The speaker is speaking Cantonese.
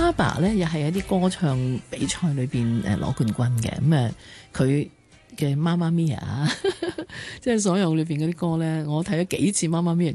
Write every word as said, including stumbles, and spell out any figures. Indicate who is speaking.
Speaker 1: 爸爸咧又係一啲歌唱比賽裏邊誒攞冠軍嘅，咁誒佢嘅媽媽咪呀，即係所有裏邊嗰啲歌咧，我睇咗幾次媽媽咪呀。